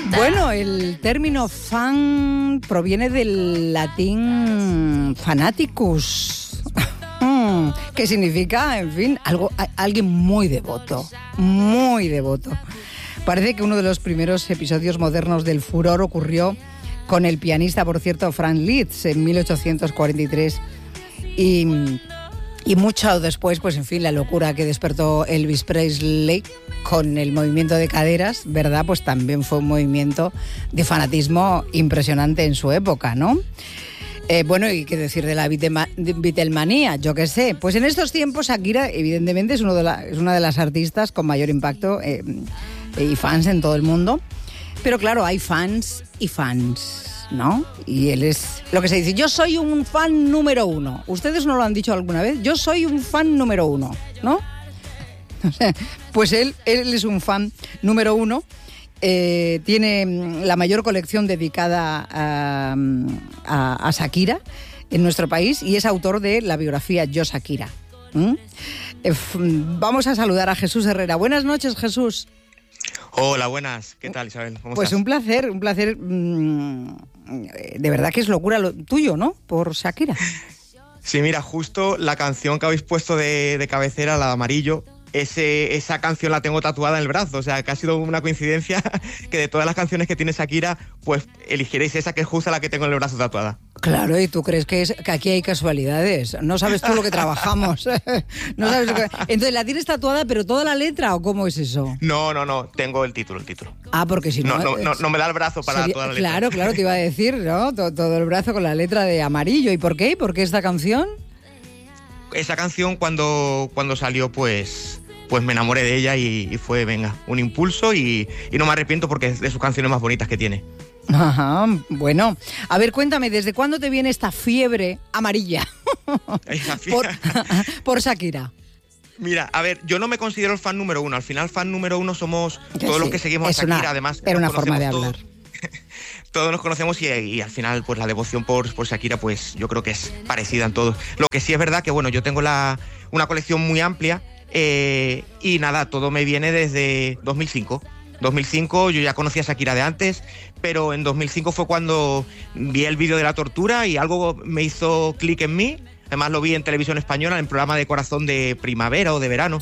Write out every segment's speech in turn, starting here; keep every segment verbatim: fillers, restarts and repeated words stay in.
Bueno, el término fan proviene del latín fanaticus, que significa, en fin, algo, alguien muy devoto, muy devoto. Parece que uno de los primeros episodios modernos del furor ocurrió con el pianista, por cierto, Franz Liszt, en mil ochocientos cuarenta y tres. Y, y mucho después, pues en fin, la locura que despertó Elvis Presley con el movimiento de caderas, ¿verdad? Pues también fue un movimiento de fanatismo impresionante en su época, ¿no? Eh, bueno, y qué decir de la Beatlemanía, yo qué sé. Pues en estos tiempos Shakira, evidentemente, es, uno de la, es una de las artistas con mayor impacto eh, y fans en todo el mundo. Pero claro, hay fans y fans, ¿no? Y él es lo que se dice, yo soy un fan número uno. ¿Ustedes no lo han dicho alguna vez? Yo soy un fan número uno, ¿no? Pues él, él es un fan número uno. Eh, tiene la mayor colección dedicada a, a, a Shakira en nuestro país y es autor de la biografía Yo Shakira. ¿Mm? Eh, vamos a saludar a Jesús Herrera. Buenas noches, Jesús. Hola, buenas. ¿Qué tal, Isabel? ¿Cómo pues estás? un placer, un placer. Mmm, de verdad que es locura lo tuyo, ¿no? Por Shakira. Sí, mira, justo la canción que habéis puesto de, de cabecera, la de Amarillo, ese, esa canción la tengo tatuada en el brazo. O sea, que ha sido una coincidencia que de todas las canciones que tiene Shakira, pues eligierais esa que es justo la que tengo en el brazo tatuada. Claro, ¿y tú crees que, es, que aquí hay casualidades? No sabes tú lo que trabajamos. No sabes lo que... Entonces, ¿la tienes tatuada pero toda la letra o cómo es eso? No, no, no, tengo el título, el título. Ah, porque si no... No, no, no, no me da el brazo para sería... toda la letra. Claro, claro, te iba a decir, ¿no? Todo, todo el brazo con la letra de Amarillo. ¿Y por qué? ¿Por qué esta canción? Esa canción cuando, cuando salió, pues... pues me enamoré de ella y, y fue, venga, un impulso y, y no me arrepiento porque es de sus canciones más bonitas que tiene. Ajá, bueno. A ver, cuéntame, ¿desde cuándo te viene esta fiebre amarilla por, por Shakira? Mira, a ver, yo no me considero el fan número uno. Al final, fan número uno somos que todos sí, los que seguimos a Shakira. Una, además, era una forma de hablar. Todos, todos nos conocemos y, y al final, pues la devoción por, por Shakira, pues yo creo que es parecida en todos. Lo que sí es verdad que, bueno, yo tengo la, una colección muy amplia. Eh, y nada, todo me viene desde dos mil cinco. dos mil cinco, yo ya conocía a Shakira de antes, pero en dos mil cinco fue cuando vi el vídeo de la tortura y algo me hizo clic en mí. Además lo vi en televisión española, en el programa de Corazón de primavera o de verano.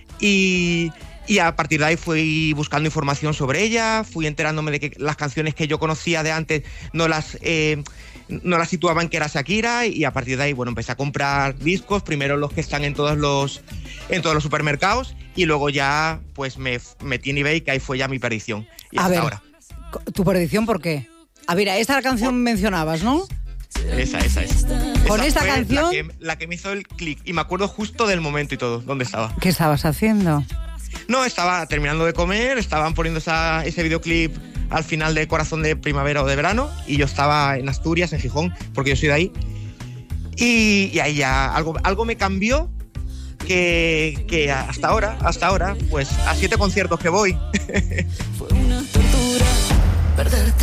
Y, y a partir de ahí fui buscando información sobre ella, fui enterándome de que las canciones que yo conocía de antes no las... Eh, no la situaban que era Shakira y a partir de ahí, bueno, empecé a comprar discos, primero los que están en todos los en todos los supermercados y luego ya pues me metí en eBay, que ahí fue ya mi perdición. Y a hasta ver, ahora. ¿Tu perdición por qué? A ver, esta canción por... mencionabas, ¿no? Esa, esa, esa. Con esa esta canción... La que, la que me hizo el clic y me acuerdo justo del momento y todo, dónde estaba. ¿Qué estabas haciendo? No, estaba terminando de comer, estaban poniendo esa, ese videoclip al final de Corazón de primavera o de verano y yo estaba en Asturias, en Gijón, porque yo soy de ahí. Y, y ahí ya algo, algo me cambió que, que hasta ahora, hasta ahora, pues a siete conciertos que voy. Fue una tortura perderte.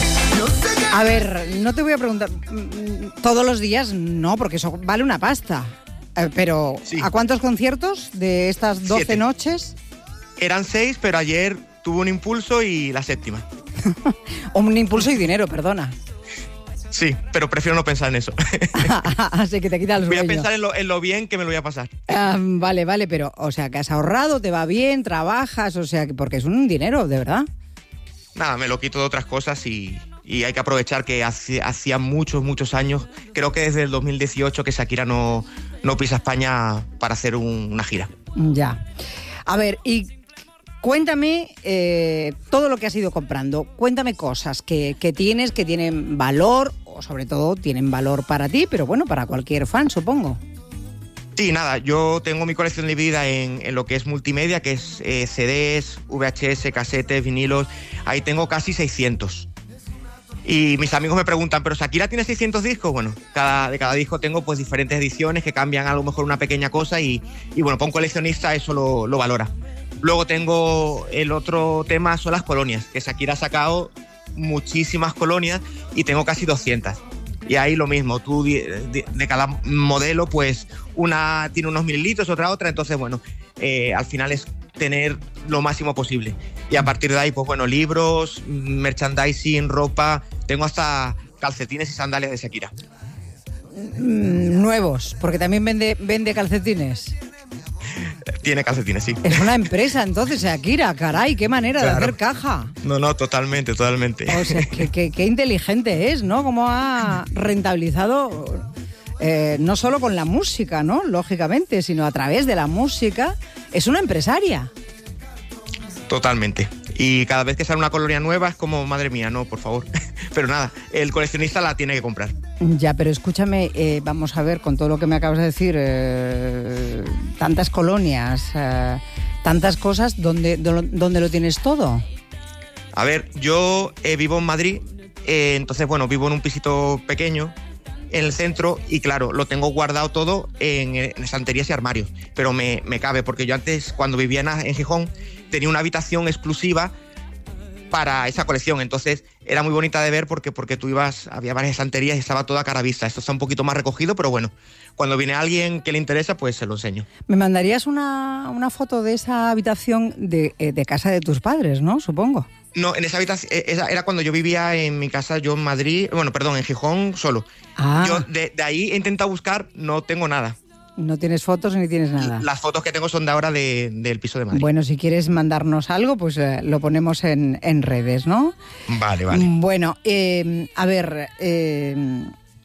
A ver, no te voy a preguntar todos los días, no, porque eso vale una pasta. Eh, pero, sí. ¿A cuántos conciertos de estas doce Siete. noches? Eran seis, pero ayer tuve un impulso y la séptima. Un impulso y dinero, perdona. Sí, pero prefiero no pensar en eso. Así que te quita el sueño. Voy a pensar en lo, en lo bien que me lo voy a pasar. Um, vale, vale, pero, o sea, que has ahorrado, te va bien, trabajas, o sea, porque es un dinero, de verdad. Nada, me lo quito de otras cosas y, y hay que aprovechar que hace, hacía muchos, muchos años, creo que desde el dos mil dieciocho que Shakira no, no pisa España para hacer un, una gira. Ya. A ver, y cuéntame eh, todo lo que has ido comprando. Cuéntame cosas que, que tienes, que tienen valor, o sobre todo tienen valor para ti, pero bueno, para cualquier fan, supongo. Sí, nada, yo tengo mi colección dividida en, en lo que es multimedia, que es eh, C Ds, V H S, casetes, vinilos. Ahí tengo casi seiscientos. Y mis amigos me preguntan, ¿pero Shakira tiene seiscientos discos? Bueno, cada, de cada disco tengo pues diferentes ediciones que cambian a lo mejor una pequeña cosa y, y bueno, para un coleccionista eso lo, lo valora. Luego tengo el otro tema, son las colonias, que Shakira ha sacado muchísimas colonias y tengo casi doscientas. Y ahí lo mismo, tú de, de, de cada modelo, pues una tiene unos mililitros, otra otra, entonces bueno, eh, al final es tener lo máximo posible. Y a partir de ahí, pues bueno, libros, merchandising, ropa, tengo hasta calcetines y sandalias de Shakira. Mm, nuevos, porque también vende, vende calcetines. Tiene calcetines, sí. Es una empresa, entonces, Shakira, caray, qué manera claro. de hacer caja. No, no, totalmente, totalmente. O sea, qué, qué, qué inteligente es, ¿no? Cómo ha rentabilizado, eh, no solo con la música, ¿no? Lógicamente, sino a través de la música. Es una empresaria. Totalmente. Y cada vez que sale una colonia nueva es como, madre mía, no, por favor. Pero nada, el coleccionista la tiene que comprar. Ya, pero escúchame, eh, vamos a ver, con todo lo que me acabas de decir, eh, tantas colonias, eh, tantas cosas, ¿dónde, ¿dónde lo tienes todo? A ver, yo eh, vivo en Madrid, eh, entonces, bueno, vivo en un pisito pequeño, en el centro, y claro, lo tengo guardado todo en, en estanterías y armarios, pero me, me cabe, porque yo antes, cuando vivía en, en Gijón, tenía una habitación exclusiva para esa colección, entonces era muy bonita de ver porque, porque tú ibas, había varias estanterías y estaba toda a cara vista. Esto está un poquito más recogido, pero bueno, cuando viene alguien que le interesa, pues se lo enseño. ¿Me mandarías una, una foto de esa habitación de, de casa de tus padres, no? Supongo. No, en esa habitación, esa era cuando yo vivía en mi casa, yo en Madrid, bueno, perdón, en Gijón solo. Ah. Yo de, de ahí he intentado buscar, no tengo nada. No tienes fotos ni tienes nada. Las fotos que tengo son de ahora de, del piso de Madrid. Bueno, si quieres mandarnos algo, pues eh, lo ponemos en, en redes, ¿no? Vale, vale. Bueno, eh, a ver, eh,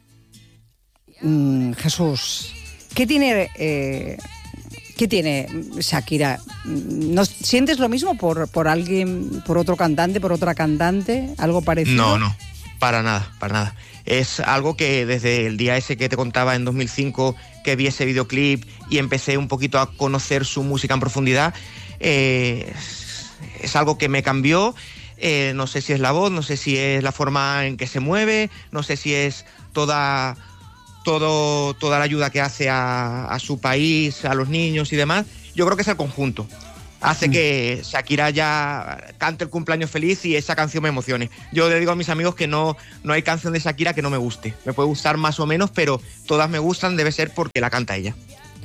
mm, Jesús, ¿qué tiene, eh, ¿qué tiene Shakira? ¿No sientes lo mismo por, por alguien, por otro cantante, por otra cantante? ¿Algo parecido? No, no, para nada, para nada. Es algo que desde el día ese que te contaba en dos mil cinco, que vi ese videoclip y empecé un poquito a conocer su música en profundidad, eh, es algo que me cambió. Eh, no sé si es la voz, no sé si es la forma en que se mueve, no sé si es toda, todo, toda la ayuda que hace a, a su país, a los niños y demás. Yo creo que es el conjunto. Hace que Shakira ya cante el cumpleaños feliz y esa canción me emocione. Yo le digo a mis amigos que no, no hay canción de Shakira que no me guste. Me puede gustar más o menos, pero todas me gustan, debe ser porque la canta ella.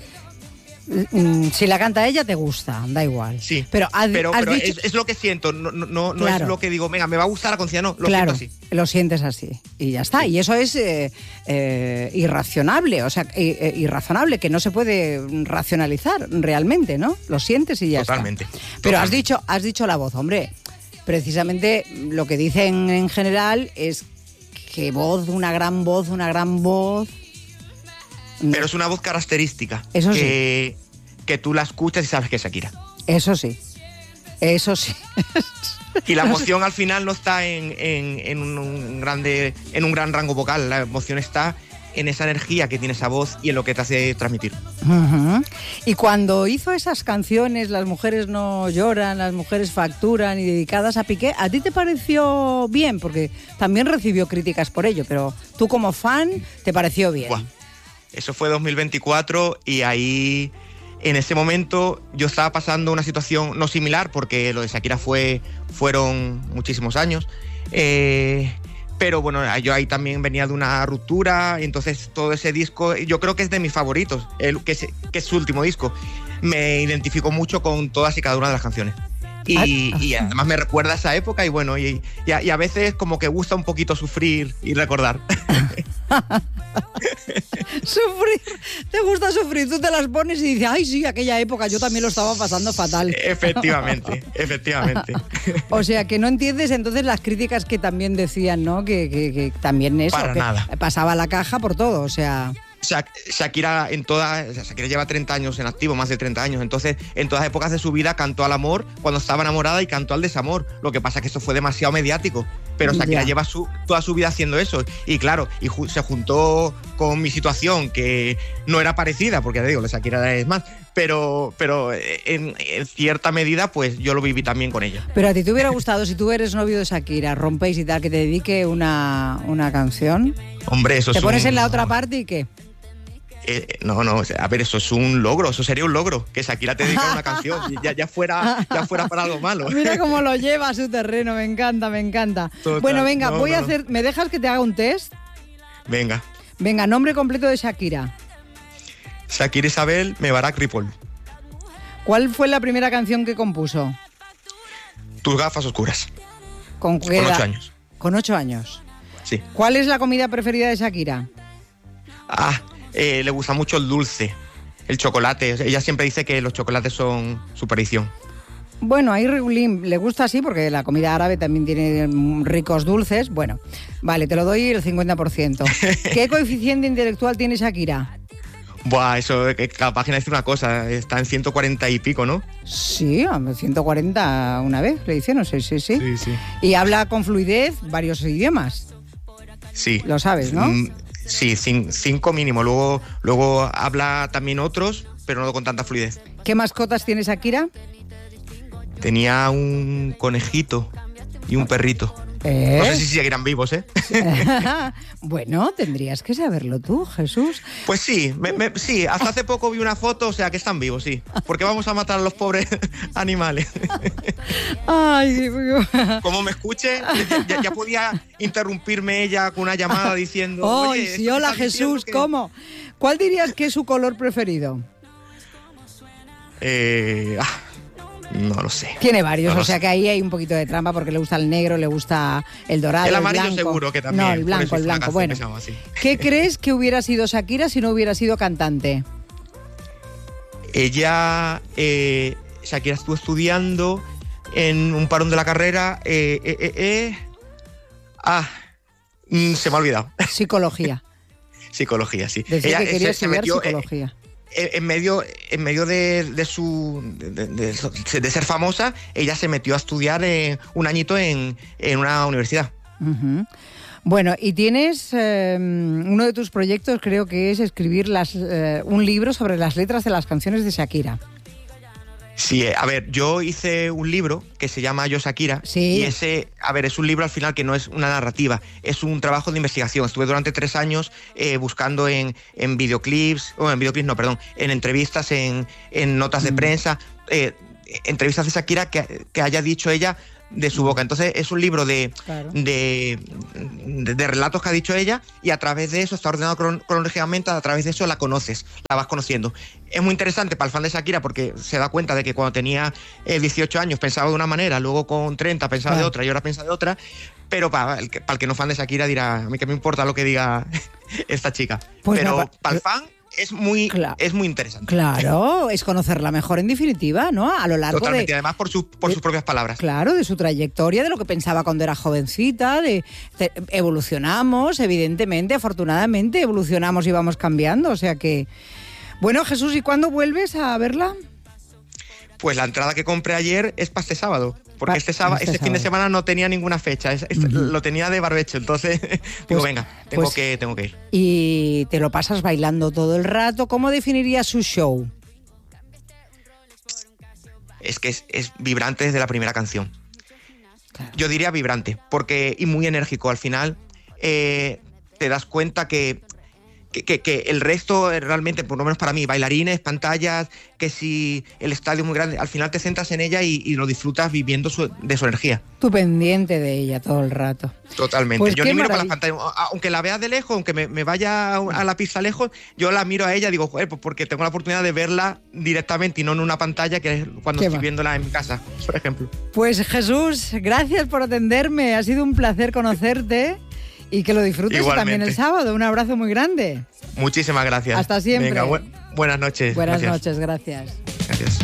Si la canta ella, te gusta, da igual. Sí, pero, has, pero, has pero dicho... es, es lo que siento, no, no, no, claro. no es lo que digo, venga, me va a gustar la canción, no, lo claro, siento así. Lo sientes así y ya está. Sí. Y eso es eh, eh, irracionable, o sea, eh, irrazonable, que no se puede racionalizar realmente, ¿no? Lo sientes y ya Totalmente. está. Pero Totalmente. has dicho, has dicho la voz, hombre. Precisamente lo que dicen en general es que voz, una gran voz, una gran voz... Pero es una voz característica. Eso que, sí. Que tú la escuchas y sabes que es Shakira. Eso sí. Eso sí. Y la emoción al final no está en, en, en, un grande, en un gran rango vocal. La emoción está en esa energía que tiene esa voz y en lo que te hace transmitir. Uh-huh. Y cuando hizo esas canciones, Las mujeres no lloran, Las mujeres facturan y dedicadas a Piqué, ¿a ti te pareció bien? Porque también recibió críticas por ello, pero tú como fan, ¿te pareció bien? Buah. Eso fue dos mil veinticuatro y ahí, en ese momento, yo estaba pasando una situación no similar, porque lo de Shakira fue, fueron muchísimos años, eh, pero bueno, yo ahí también venía de una ruptura, y entonces todo ese disco, yo creo que es de mis favoritos, el, que, es, que es su último disco. Me identifico mucho con todas y cada una de las canciones. Y, y además me recuerda a esa época y bueno, y, y, a, y a veces como que gusta un poquito sufrir y recordar. Sufrir, te gusta sufrir, tú te las pones y dices, ay sí, aquella época yo también lo estaba pasando fatal. Efectivamente, efectivamente. O sea, que no entiendes entonces las críticas que también decían, ¿no? Que, que, que también eso, Para que nada. pasaba la caja por todo, o sea... Shakira en toda, Shakira lleva treinta años en activo, más de treinta años, entonces en todas las épocas de su vida cantó al amor cuando estaba enamorada y cantó al desamor. Lo que pasa es que eso fue demasiado mediático, pero Shakira Ya. lleva su, toda su vida haciendo eso y claro, y ju- se juntó con mi situación que no era parecida, porque te digo, la Shakira es más, pero, pero en, en cierta medida pues yo lo viví también con ella. Pero a ti te hubiera gustado, si tú eres novio de Shakira, rompéis y tal, que te dedique una, una canción. Hombre, eso Te es pones un- en la otra parte y ¿qué? Eh, no, no, a ver, eso es un logro, eso sería un logro, que Shakira te dedica una canción, ya, ya, fuera, ya fuera para algo malo. Mira cómo lo lleva a su terreno, me encanta, me encanta. Total, Bueno, venga, no, voy a no. hacer, ¿me dejas que te haga un test? Venga, Venga, nombre completo de Shakira. Shakira Isabel Mebarak Ripoll. ¿Cuál fue la primera canción que compuso? Tus gafas oscuras. ¿Con, Con ocho años. Con ocho años. Sí. ¿Cuál es la comida preferida de Shakira? Ah, eh, le gusta mucho el dulce, el chocolate. Ella siempre dice que los chocolates son su perdición. Bueno, a Irregulín le gusta así porque la comida árabe también tiene ricos dulces. Bueno, vale, te lo doy el cincuenta por ciento. ¿Qué coeficiente intelectual tiene Shakira? Buah, eso, que cada página dice una cosa, está en ciento cuarenta y pico, ¿no? Sí, a ciento cuarenta una vez, le dicen, no sé, sí, sí. Sí, sí. Y habla con fluidez varios idiomas. Sí. Lo sabes, ¿no? Mm, sí, cin- cinco mínimo. Luego, luego habla también otros, pero no con tanta fluidez. ¿Qué mascotas tiene Shakira? Tenía un conejito y un perrito. ¿Eh? No sé si seguirán vivos, ¿eh? Bueno, tendrías que saberlo tú, Jesús. Pues sí, me- me- sí, hasta hace poco vi una foto, o sea que están vivos, sí. Porque vamos a matar a los pobres animales. Ay, Dios mío. Como me escuche, ya, ya podía interrumpirme ella con una llamada diciendo... Ay, Oye, sí, esto hola que estás diciendo Jesús, que-". ¿cómo? ¿Cuál dirías que es su color preferido? Eh, ah, no lo sé. Tiene varios, No lo o sea sé. que ahí hay un poquito de trampa porque le gusta el negro, le gusta el dorado, El amarillo blanco. seguro que también. No, el por blanco, eso el hice una blanco. canción Bueno, que se llama así. ¿qué crees que hubiera sido Shakira si no hubiera sido cantante? Ella, eh, Shakira estuvo estudiando en un parón de la carrera. Eh, eh, eh, eh. Ah, mm, se me ha olvidado. Psicología. Psicología, sí. Decía Ella que eh, quería se, se estudiar metió eh, psicología. en, en medio, en medio de, de su de, de- de ser famosa, ella se metió a estudiar eh, un añito en, en una universidad. Ujú. Bueno, y tienes eh, uno de tus proyectos, creo que es escribir las, eh, un libro sobre las letras de las canciones de Shakira. Sí, eh, a ver, yo hice un libro que se llama Yo Shakira. Sí. Y ese, a ver, es un libro al final que no es una narrativa, es un trabajo de investigación. Estuve durante tres años eh, buscando en, en videoclips, o en videoclips no, perdón, en entrevistas, en, en notas de Mm. prensa, eh, entrevistas de Shakira que, que haya dicho ella de su boca. Entonces es un libro de, Claro. de, de, de relatos que ha dicho ella y a través de eso está ordenado cron- cronológicamente, a través de eso la conoces, la vas conociendo. Es muy interesante para el fan de Shakira porque se da cuenta de que cuando tenía eh, dieciocho años pensaba de una manera, luego con treinta pensaba Claro. de otra y ahora piensa de otra, pero para el, que, para el que no es fan de Shakira dirá, a mí que me importa lo que diga esta chica. Pues pero nada, para el fan es muy, Claro. es muy interesante. Claro, es conocerla mejor en definitiva, ¿no? A lo largo Totalmente, y de... además por, su, por de- sus propias palabras. Claro, de su trayectoria, de lo que pensaba cuando era jovencita, de, de- evolucionamos, evidentemente, afortunadamente, evolucionamos y vamos cambiando, o sea que... Bueno, Jesús, ¿y cuándo vuelves a verla? Pues la entrada que compré ayer es para este sábado. Porque Pa- este, sábado, este este fin de sábado. semana no tenía ninguna fecha. Es- es- Ujú. Lo tenía de barbecho. Entonces digo, venga, tengo, pues- que, tengo que ir. Y te lo pasas bailando todo el rato. ¿Cómo definirías su show? Es que es, es vibrante desde la primera canción. Claro. Yo diría vibrante, porque y muy enérgico. Al final eh, te das cuenta que, que, que- que el resto eh, realmente, por lo menos para mí, bailarines, pantallas, que si el estadio es muy grande, al final te centras en ella y, y lo disfrutas viviendo su- de su energía. Tú pendiente de ella todo el rato. Totalmente. Pues yo qué ni miro para maravilla. las pantallas. A- Aunque la vea de lejos, aunque me, me vaya a a la pista lejos, yo la miro a ella y digo, joder, pues porque tengo la oportunidad de verla directamente y no en una pantalla que es cuando Qué estoy va. viéndola en mi casa, por ejemplo. Pues Jesús, gracias por atenderme. Ha sido un placer conocerte y que lo disfrutes Igualmente. también el sábado. Un abrazo muy grande. Muchísimas gracias. Hasta siempre. Venga, bu- buenas noches. Buenas Gracias. noches, gracias. Gracias.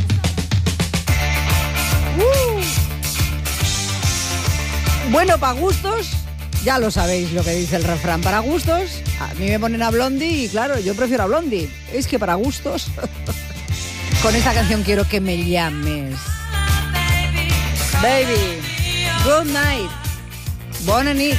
Bueno, para gustos, ya lo sabéis lo que dice el refrán. Para gustos, a mí me ponen a Blondie y claro, yo prefiero a Blondie. Es que para gustos, con esta canción quiero que me llames. Baby, good night. Bona nit.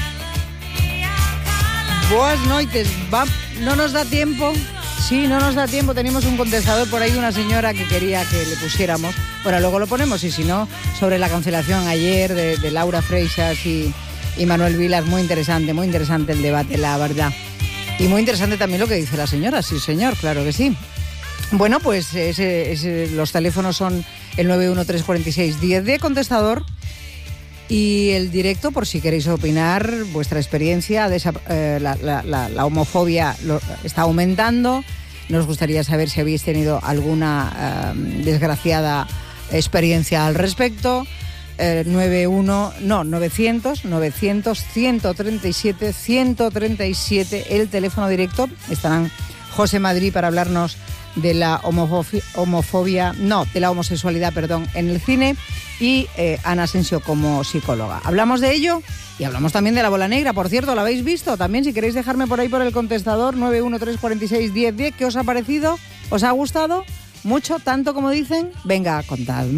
Boas noites. Va, no nos da tiempo. Sí, no nos da tiempo. Tenemos un contestador por ahí de una señora que quería que le pusiéramos. Bueno, luego lo ponemos y si no, sobre la cancelación ayer de, de Laura Freixas y, y Manuel Vilas. Muy interesante, muy interesante el debate, la verdad. Y muy interesante también lo que dice la señora. Sí, señor, claro que sí. Bueno, pues ese, ese, los teléfonos son el nueve uno tres cuatro seis uno cero de contestador y el directo por si queréis opinar vuestra experiencia. De esa, eh, la, la, la, la homofobia lo, está aumentando, Nos gustaría saber si habéis tenido alguna eh, desgraciada experiencia al respecto. Eh, nueve uno, no, novecientos, novecientos, ciento treinta y siete, ciento treinta y siete, el teléfono directo. Estarán José Madrid para hablarnos de la homofobia, homofobia, no, de la homosexualidad, perdón, en el cine, y eh, Ana Asensio como psicóloga. Hablamos de ello y hablamos también de La Bola Negra. Por cierto, ¿la habéis visto? También, si queréis dejarme por ahí por el contestador, nueve uno tres cuatro seis, diez diez, ¿qué os ha parecido? ¿Os ha gustado? ¿Mucho? ¿Tanto como dicen? Venga, contadme.